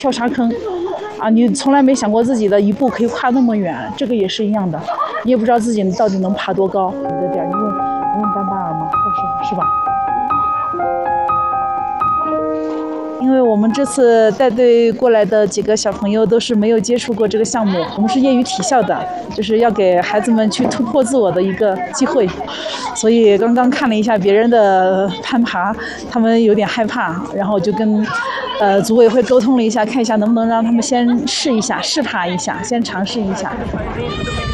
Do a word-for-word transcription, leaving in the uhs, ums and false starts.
跳沙坑，啊，你从来没想过自己的一步可以跨那么远，这个也是一样的，你也不知道自己到底能爬多高。你的点，你问你问班巴尔吗？是是吧？因为我们这次带队过来的几个小朋友都是没有接触过这个项目，我们是业余体校的，就是要给孩子们去突破自我的一个机会。所以刚刚看了一下别人的攀爬，他们有点害怕，然后就跟呃组委会沟通了一下，看一下能不能让他们先试一下，试爬一下，先尝试一下。